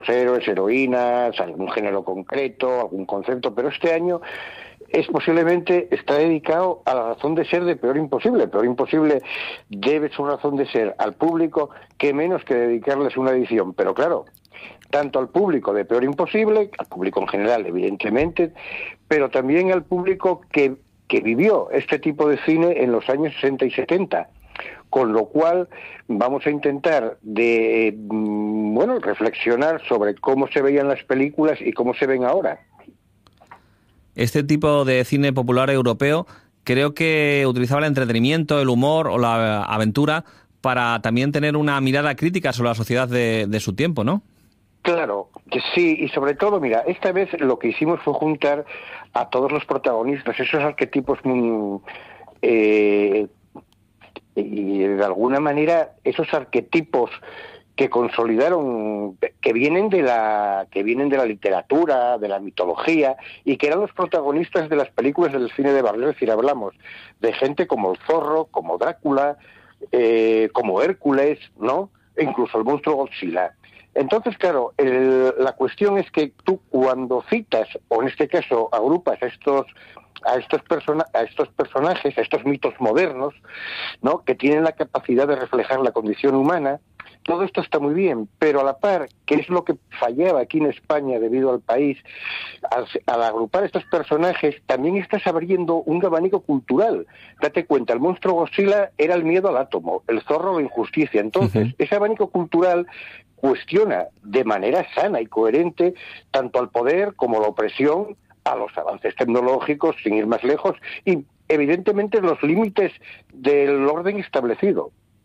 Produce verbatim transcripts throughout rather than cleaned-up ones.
héroes, heroínas, algún género concreto, algún concepto, pero este año es posiblemente está dedicado a la razón de ser de Peor Imposible. Peor Imposible debe su razón de ser al público, que menos que dedicarles una edición. Pero claro, tanto al público de Peor Imposible, al público en general, evidentemente, pero también al público que, que vivió este tipo de cine en los años sesenta y setenta. Con lo cual vamos a intentar de bueno reflexionar sobre cómo se veían las películas y cómo se ven ahora. Este tipo de cine popular europeo creo que utilizaba el entretenimiento, el humor o la aventura para también tener una mirada crítica sobre la sociedad de, de su tiempo, ¿no? Claro, que sí, y sobre todo, mira, esta vez lo que hicimos fue juntar a todos los protagonistas, esos arquetipos muy... Eh, y de alguna manera esos arquetipos que consolidaron, que vienen de la que vienen de la literatura, de la mitología, y que eran los protagonistas de las películas del cine de barrio. Es decir, hablamos de gente como el Zorro, como Drácula, eh, como Hércules, ¿no? E incluso el monstruo Godzilla. Entonces, claro, el, la cuestión es que tú cuando citas, o en este caso agrupas a estos a estos persona a estos personajes, a estos mitos modernos, ¿no? Que tienen la capacidad de reflejar la condición humana, todo esto está muy bien, pero a la par, que es lo que fallaba aquí en España debido al país, al, al agrupar estos personajes, también estás abriendo un abanico cultural. Date cuenta, el monstruo Godzilla era el miedo al átomo, el zorro la injusticia. Entonces, uh-huh. ese abanico cultural cuestiona de manera sana y coherente tanto al poder como a la opresión, a los avances tecnológicos, sin ir más lejos, y evidentemente los límites del orden establecido.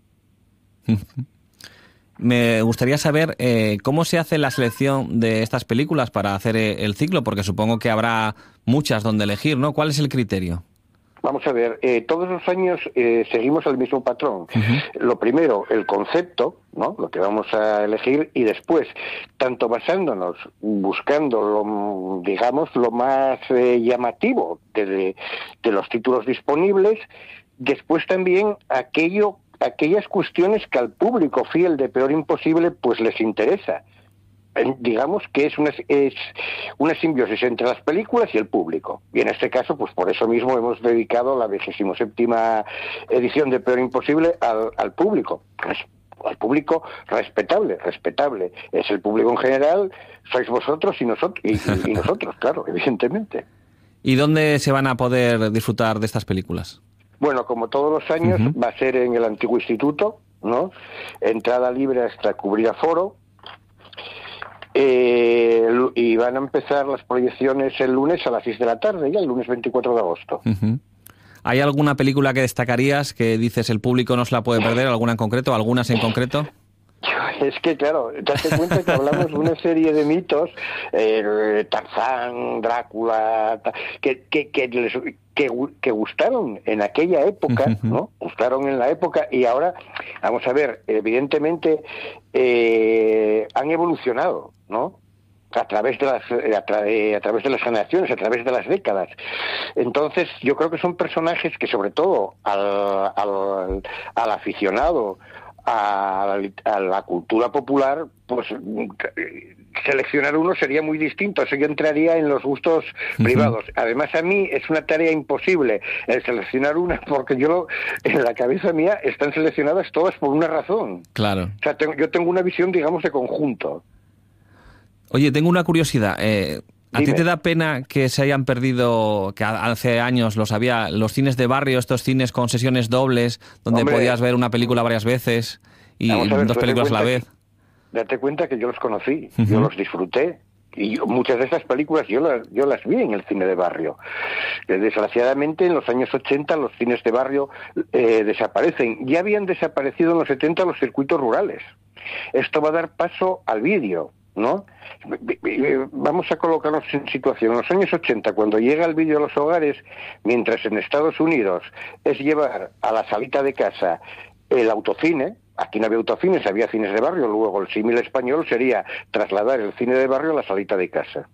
Me gustaría saber eh, cómo se hace la selección de estas películas para hacer el ciclo, porque supongo que habrá muchas donde elegir, ¿no? ¿Cuál es el criterio? Vamos a ver, eh, todos los años eh, seguimos el mismo patrón. Uh-huh. Lo primero, el concepto, ¿no? Lo que vamos a elegir, y después, tanto basándonos, buscando, lo, digamos, lo más eh, llamativo de, de, de los títulos disponibles, después también aquello, aquellas cuestiones que al público fiel de Peor Imposible pues les interesa. Digamos que es una, es una simbiosis entre las películas y el público. Y en este caso, pues por eso mismo hemos dedicado la vigésimo séptima edición de Peor Imposible al, al público. Al público respetable, respetable. Es el público en general, sois vosotros y nosotros, y, y, y nosotros, claro, evidentemente. ¿Y dónde se van a poder disfrutar de estas películas? Bueno, como todos los años, uh-huh. va a ser en el antiguo instituto, ¿no? Entrada libre hasta cubrir aforo. Eh, y van a empezar las proyecciones el lunes a las seis de la tarde, ya el lunes veinticuatro de agosto. Uh-huh. ¿Hay alguna película que destacarías que dices el público no se la puede perder, alguna en concreto, algunas en concreto? Es que, claro, date cuenta que hablamos de una serie de mitos, eh, Tarzán, Drácula, que, que, que, les, que, que gustaron en aquella época, uh-huh. ¿no? Gustaron en la época, y ahora, vamos a ver, evidentemente eh, han evolucionado, ¿no? A través de las a, tra a través de las generaciones, a través de las décadas. Entonces, yo creo que son personajes que, sobre todo al, al, al aficionado a la, a la cultura popular, pues seleccionar uno sería muy distinto. Eso ya entraría en los gustos uh-huh. privados. Además, a mí es una tarea imposible el seleccionar una, porque yo en la cabeza mía están seleccionadas todas por una razón. Claro. O sea, tengo, yo tengo una visión, digamos, de conjunto. Oye, tengo una curiosidad. Eh, ¿A Dime. ti te da pena que se hayan perdido, que hace años los había, los cines de barrio, estos cines con sesiones dobles, donde Hombre, podías ver una película varias veces y ver, dos películas a la vez? Que, date cuenta que yo los conocí, uh-huh. yo los disfruté. Y yo, muchas de esas películas yo las, yo las vi en el cine de barrio. Desgraciadamente, en los años ochenta los cines de barrio eh, desaparecen. Ya habían desaparecido en los setenta los circuitos rurales. Esto va a dar paso al vídeo, ¿no? Vamos a colocarnos en situación. En los años ochenta, cuando llega el vídeo a los hogares, mientras en Estados Unidos es llevar a la salita de casa el autocine, aquí no había autocines, había cines de barrio. Luego el símil español sería trasladar el cine de barrio a la salita de casa.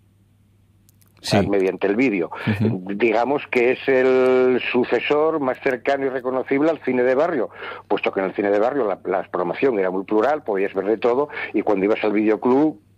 Sí. Mediante el vídeo. Uh-huh. Digamos que es el sucesor más cercano y reconocible al cine de barrio, puesto que en el cine de barrio la, la programación era muy plural, podías ver de todo, y cuando ibas al videoclub